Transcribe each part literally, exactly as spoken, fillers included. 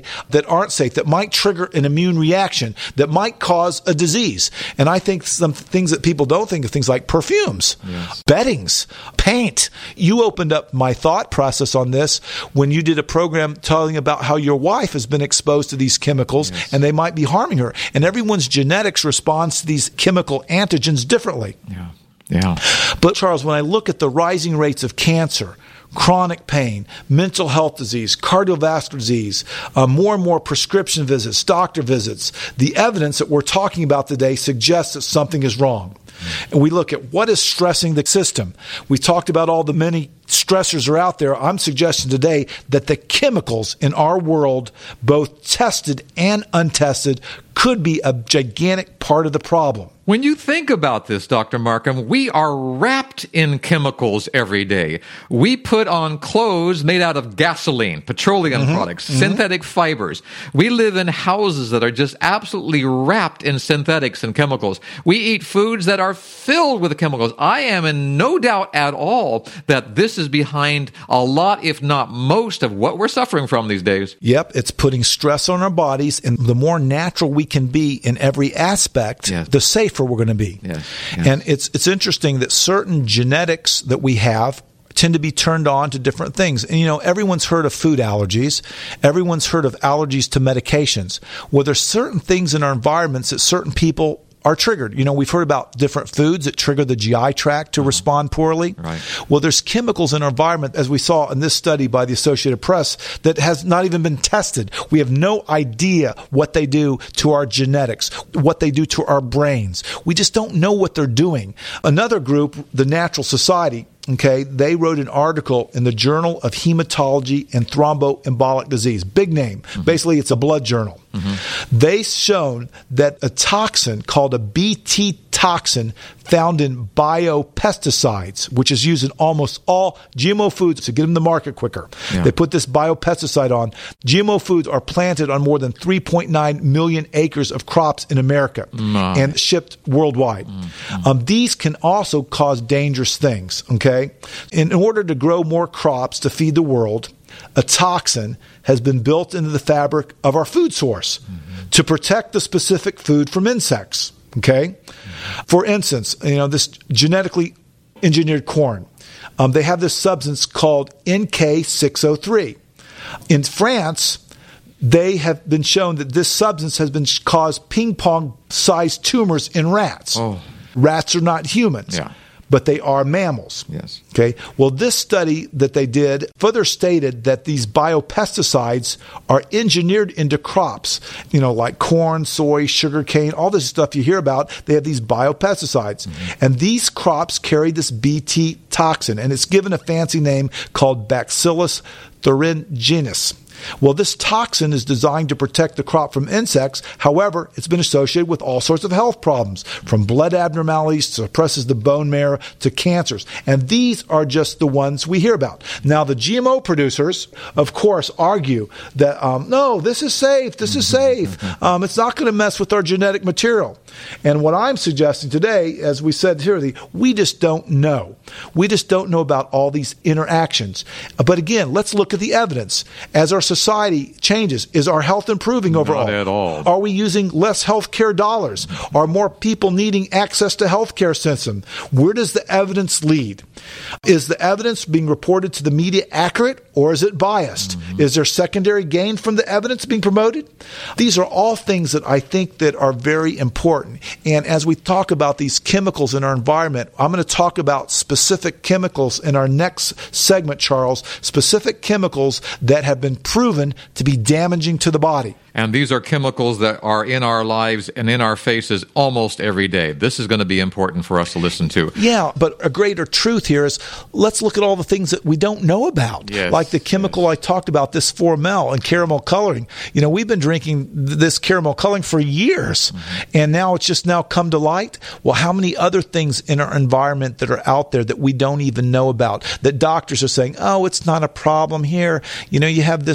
that aren't safe, that might trigger an immune reaction, that might cause a disease. And I think some things that people don't think of, things like perfumes, yes. beddings, paint. You opened up my thought process on this when you did a program telling about how your wife has been exposed to these chemicals yes. and they might be harming her. And everyone's genetics responds to these chemical antigens differently. Yeah. Yeah. But Charles, when I look at the rising rates of cancer, chronic pain, mental health disease, cardiovascular disease, uh, more and more prescription visits, doctor visits, the evidence that we're talking about today suggests that something is wrong. And we look at what is stressing the system. We talked about all the many stressors are out there. I'm suggesting today that the chemicals in our world, both tested and untested, could be a gigantic part of the problem. When you think about this, Doctor Markham, we are wrapped in chemicals every day. We put on clothes made out of gasoline, petroleum mm-hmm. products, mm-hmm. synthetic fibers. We live in houses that are just absolutely wrapped in synthetics and chemicals. We eat foods that are filled with chemicals. I am in no doubt at all that this is behind a lot, if not most, of what we're suffering from these days. Yep, it's putting stress on our bodies, and the more natural we can be in every aspect, yes. the safer we're going to be. Yes. Yes. And it's it's interesting that certain genetics that we have tend to be turned on to different things. And, you know, everyone's heard of food allergies. Everyone's heard of allergies to medications. Well, there's certain things in our environments that certain people are triggered. You know, we've heard about different foods that trigger the G I tract to mm-hmm. respond poorly. Right. Well, there's chemicals in our environment, as we saw in this study by the Associated Press, that has not even been tested. We have no idea what they do to our genetics, what they do to our brains. We just don't know what they're doing. Another group, the Natural Society, okay, they wrote an article in the Journal of Hematology and Thromboembolic Disease. Big name. Mm-hmm. Basically, it's a blood journal. Mm-hmm. They shown that a toxin called a B T toxin found in biopesticides, which is used in almost all G M O foods to get them to market quicker. Yeah. They put this biopesticide on. G M O foods are planted on more than three point nine million acres of crops in America mm. and shipped worldwide. Mm. Um, these can also cause dangerous things, okay? In order to grow more crops to feed the world, a toxin has been built into the fabric of our food source mm-hmm. to protect the specific food from insects. Okay? Mm-hmm. For instance, you know, this genetically engineered corn, um, they have this substance called N K six oh three. In France, they have been shown that this substance has been caused ping-pong-sized tumors in rats. Oh. Rats are not humans. Yeah. But they are mammals. Yes. Okay. Well, this study that they did further stated that these biopesticides are engineered into crops, you know, like corn, soy, sugarcane, all this stuff you hear about. They have these biopesticides. Mm-hmm. And these crops carry this B T toxin, and it's given a fancy name called Bacillus thuringiensis. Well, this toxin is designed to protect the crop from insects. However, it's been associated with all sorts of health problems, from blood abnormalities to suppresses the bone marrow to cancers. And these are just the ones we hear about. Now, the G M O producers, of course, argue that, um, no, this is safe. This is safe. Um, it's not going to mess with our genetic material. And what I'm suggesting today, as we said here, we just don't know. We just don't know about all these interactions. But again, let's look at the evidence. As our society changes, is our health improving overall? Not at all. Are we using less health care dollars? Are more people needing access to health care system? Where does the evidence lead? Is the evidence being reported to the media accurate, or is it biased? Mm-hmm. Is there secondary gain from the evidence being promoted? These are all things that I think that are very important. And as we talk about these chemicals in our environment, I'm going to talk about specific chemicals in our next segment, Charles, specific chemicals that have been proven to be damaging to the body. And these are chemicals that are in our lives and in our faces almost every day. This is going to be important for us to listen to. Yeah, but a greater truth here is let's look at all the things that we don't know about. Yes, like the chemical yes. I talked about, this four mel and caramel coloring. You know, we've been drinking this caramel coloring for years, mm-hmm. and now it's just now come to light. Well, how many other things in our environment that are out there that we don't even know about, that doctors are saying, oh, it's not a problem here. You know, you have this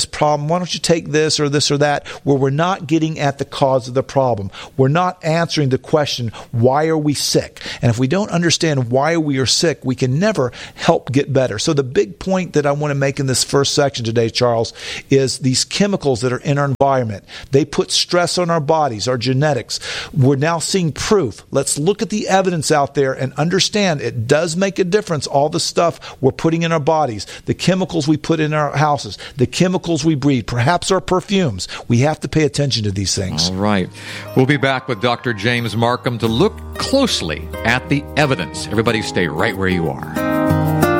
this problem? Why don't you take this or this or that? Where we're not getting at the cause of the problem. We're not answering the question, why are we sick? And if we don't understand why we are sick, we can never help get better. So the big point that I want to make in this first section today, Charles, is these chemicals that are in our environment. They put stress on our bodies, our genetics. We're now seeing proof. Let's look at the evidence out there and understand it does make a difference, all the stuff we're putting in our bodies, the chemicals we put in our houses, the chemicals we breathe, perhaps our perfumes. We have to pay attention to these things. All right. We'll be back with Doctor James Marcum to look closely at the evidence. Everybody stay right where you are.